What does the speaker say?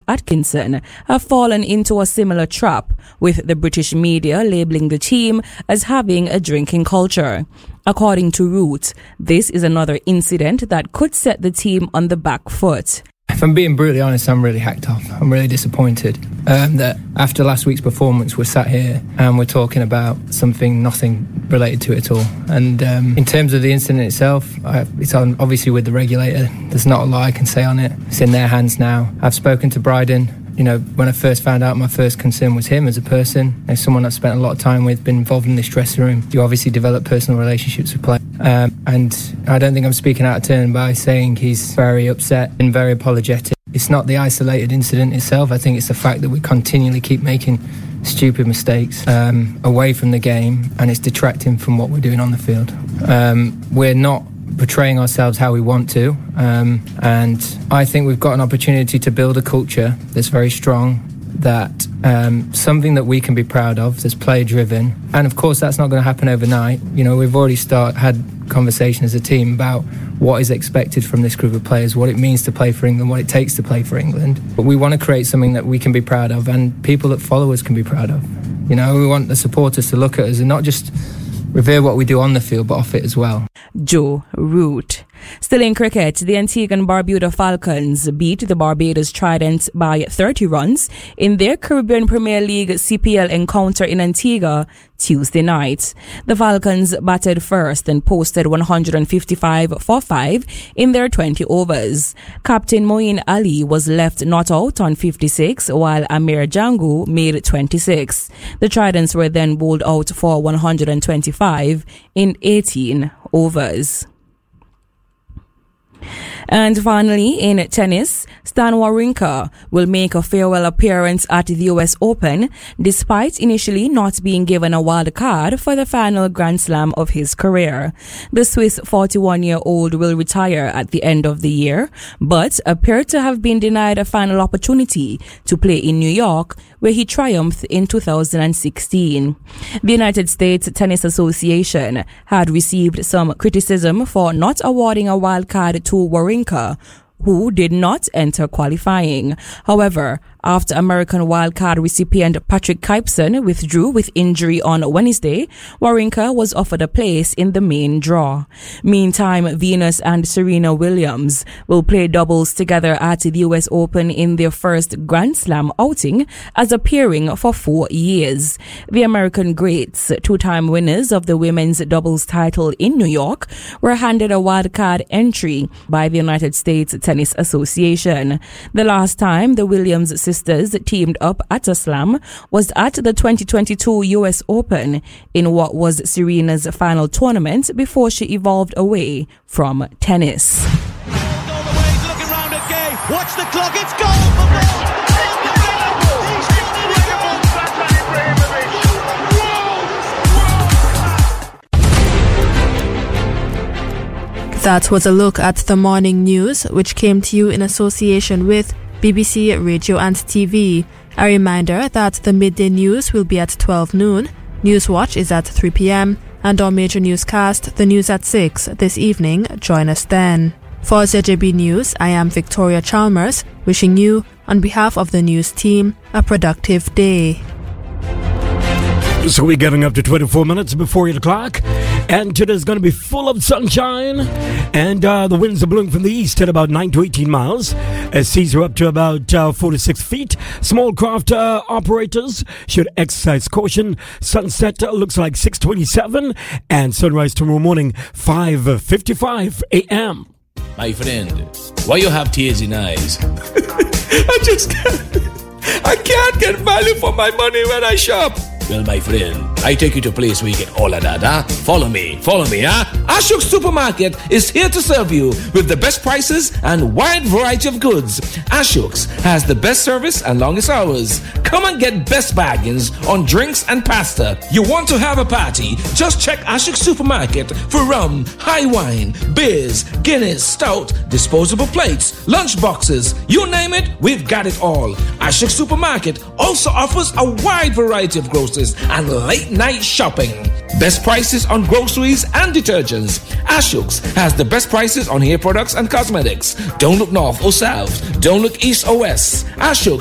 Atkinson have fallen into a similar trap, with the British media labelling the team as having a drinking culture. According to Root, this is another incident that could set the team on the back foot. If I'm being brutally honest, I'm really hacked off. I'm really disappointed that after last week's performance, we're sat here and we're talking about nothing related to it at all. And in terms of the incident itself, it's obviously with the regulator. There's not a lot I can say on it. It's in their hands now. I've spoken to Bryden. You know, when I first found out, my first concern was him as a person. As someone I've spent a lot of time with, been involved in this dressing room, you obviously develop personal relationships with players. And I don't think I'm speaking out of turn by saying he's very upset and very apologetic. It's not the isolated incident itself. I think it's the fact that we continually keep making stupid mistakes away from the game, and it's detracting from what we're doing on the field. We're not portraying ourselves how we want to, and I think we've got an opportunity to build a culture that's very strong, that something that we can be proud of, that's player driven. And of course that's not going to happen overnight. You know, we've already had conversation as a team about what is expected from this group of players, what it means to play for England, what it takes to play for England. But we want to create something that we can be proud of and people that follow us can be proud of. You know, we want the supporters to look at us and not just revere what we do on the field, but off it as well. Joe Root. Still in cricket, the Antigua and Barbuda Falcons beat the Barbados Trident by 30 runs in their Caribbean Premier League CPL encounter in Antigua Tuesday night. The Falcons batted first and posted 155 for 5 in their 20 overs. Captain Moeen Ali was left not out on 56, while Amir Jangu made 26. The Tridents were then bowled out for 125 in 18 overs. And finally, in tennis, Stan Wawrinka will make a farewell appearance at the US Open, despite initially not being given a wild card for the final Grand Slam of his career. The Swiss 41-year-old will retire at the end of the year, but appeared to have been denied a final opportunity to play in New York, where he triumphed in 2016. The United States Tennis Association had received some criticism for not awarding a wild card to Wawrinka, who did not enter qualifying. However, after American wildcard recipient Patrick Kypson withdrew with injury on Wednesday, Wawrinka was offered a place in the main draw. Meantime, Venus and Serena Williams will play doubles together at the US Open in their first Grand Slam outing, as appearing for 4 years. The American greats, two-time winners of the women's doubles title in New York, were handed a wildcard entry by the United States Tennis Association. The last time the Williams sisters teamed up at a slam was at the 2022 US Open, in what was Serena's final tournament before she evolved away from tennis. All the way, he's looking round at Gay. Watch the clock, it's goal for Bolt. That was a look at the morning news, which came to you in association with BBC Radio and TV. A reminder that the midday news will be at 12 noon, Newswatch is at 3 p.m, and our major newscast, the news at 6 this evening. Join us then. For ZJB News, I am Victoria Chalmers, wishing you, on behalf of the news team, a productive day. So we're getting up to 24 minutes before 8 o'clock, and today's going to be full of sunshine, and the winds are blowing from the east at about 9 to 18 miles, as seas are up to about 4 to 6 feet. Small craft operators should exercise caution. Sunset looks like 6:27, and sunrise tomorrow morning 5:55 a.m. My friend, why you have tears in eyes? I can't get value for my money when I shop. Well, my friend, I take you to a place where you get all of that, huh? Follow me, huh? Ashok Supermarket is here to serve you with the best prices and wide variety of goods. Ashok's has the best service and longest hours. Come and get best bargains on drinks and pasta. You want to have a party? Just check Ashok Supermarket for rum, high wine, beers, Guinness, stout, disposable plates, lunch boxes. You name it, we've got it all. Ashok Supermarket also offers a wide variety of groceries and late night shopping. Best prices on groceries and detergents. Ashok's has the best prices on hair products and cosmetics. Don't look north or south. Don't look east or west. Ashok's